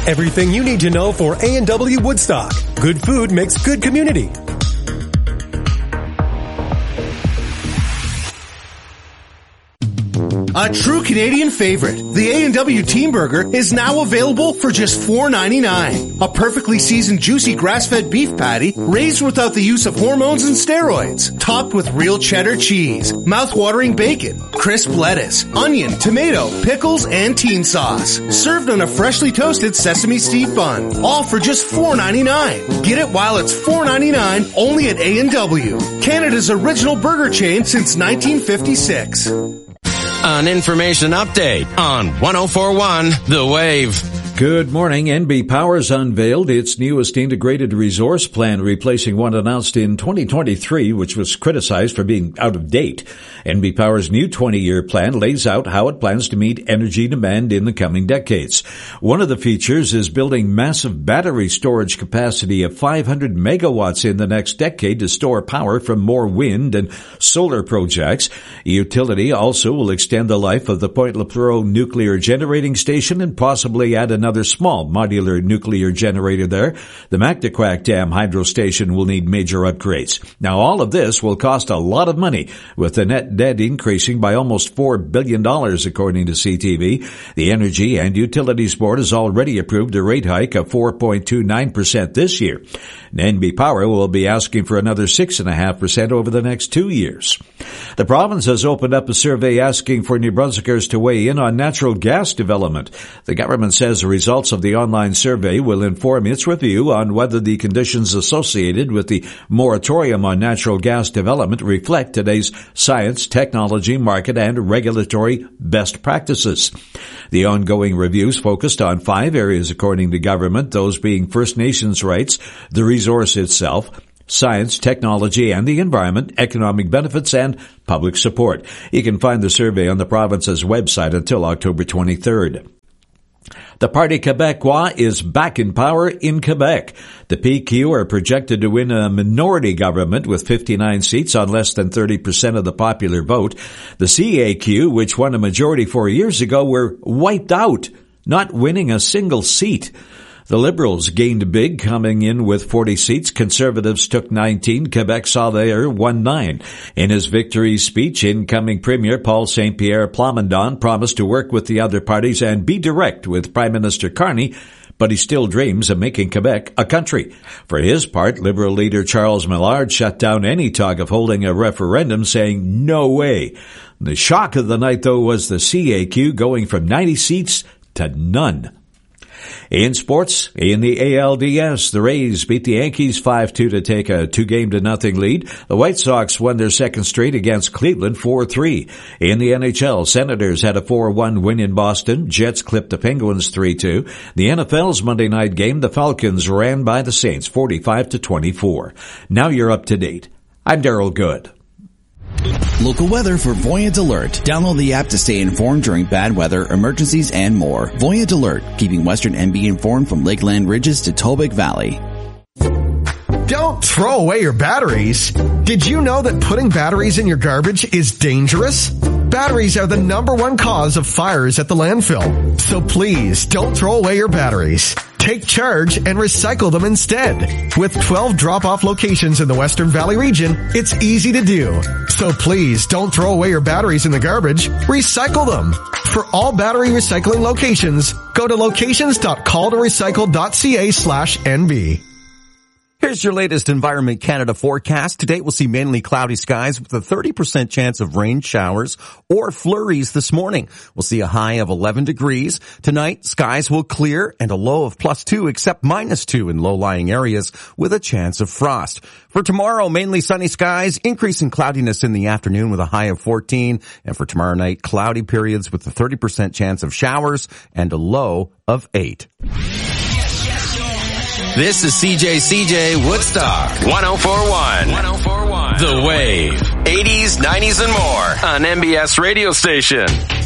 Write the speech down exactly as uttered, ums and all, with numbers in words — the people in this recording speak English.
Everything you need to know for A and W Woodstock. Good food makes good community. A true Canadian favorite, the A and W Team Burger is now available for just four ninety-nine. A perfectly seasoned, juicy grass-fed beef patty raised without the use of hormones and steroids, topped with real cheddar cheese, mouth-watering bacon, crisp lettuce, onion, tomato, pickles, and teen sauce. Served on a freshly toasted sesame seed bun, all for just four ninety-nine. Get it while it's four ninety-nine only at A and W, Canada's original burger chain since nineteen fifty-six. An information update on one oh four point one The Wave. Good morning. N B Power's unveiled its newest integrated resource plan, replacing one announced in twenty twenty-three, which was criticized for being out of date. N B Power's new twenty-year plan lays out how it plans to meet energy demand in the coming decades. One of the features is building massive battery storage capacity of five hundred megawatts in the next decade to store power from more wind and solar projects. Utility also will extend the life of the Point Lepreau nuclear generating station and possibly add another small modular nuclear generator there. The Mactaquac Dam hydro station will need major upgrades. Now, all of this will cost a lot of money, with the net debt increasing by almost four billion dollars, according to C T V. The Energy and Utilities Board has already approved a rate hike of four point two nine percent this year. N B Power will be asking for another six point five percent over the next two years. The province has opened up a survey asking for New Brunswickers to weigh in on natural gas development. The government says the results of the online survey will inform its review on whether the conditions associated with the moratorium on natural gas development reflect today's science, technology, market, and regulatory best practices. The ongoing reviews focused on five areas, according to government, those being First Nations rights, the resource itself, science, technology, and the environment, economic benefits, and public support. You can find the survey on the province's website until October twenty-third. The Parti Québécois is back in power in Quebec. The P Q are projected to win a minority government with fifty-nine seats on less than thirty percent of the popular vote. The C A Q, which won a majority four years ago, were wiped out, not winning a single seat. The Liberals gained big, coming in with forty seats. Conservatives took nineteen. Quebec Solidaire won nine. In his victory speech, incoming Premier Paul Saint-Pierre Plamondon promised to work with the other parties and be direct with Prime Minister Carney, but he still dreams of making Quebec a country. For his part, Liberal leader Charles Millard shut down any talk of holding a referendum, saying no way. The shock of the night, though, was the C A Q going from ninety seats to none. In sports, in the A L D S, the Rays beat the Yankees five two to take a two-game to nothing lead. The White Sox won their second straight against Cleveland four three. In the N H L, Senators had a four one win in Boston. Jets clipped the Penguins three two. The N F L's Monday night game, the Falcons ran by the Saints forty-five to twenty-four. Now you're up to date. I'm Daryl Good. Local weather for Voyant Alert. Download the app to stay informed during bad weather, emergencies, and more. Voyant Alert, keeping Western N B informed from Lakeland Ridges to Tobic Valley. Don't throw away your batteries. Did you know that putting batteries in your garbage is dangerous? Batteries are the number one cause of fires at the landfill. So please, don't throw away your batteries. Take charge and recycle them instead. With twelve drop-off locations in the Western Valley region, it's easy to do. So please, don't throw away your batteries in the garbage. Recycle them. For all battery recycling locations, go to locations dot call to recycle dot c a slash N B. Here's your latest Environment Canada forecast. Today we'll see mainly cloudy skies with a thirty percent chance of rain showers or flurries this morning. We'll see a high of eleven degrees. Tonight, skies will clear and a low of plus two except minus two in low-lying areas with a chance of frost. For tomorrow, mainly sunny skies, increasing cloudiness in the afternoon with a high of fourteen. And for tomorrow night, cloudy periods with a thirty percent chance of showers and a low of eight. This is C J C J Woodstock one oh four point one. The Wave. eighties, nineties, and more on M B S radio station.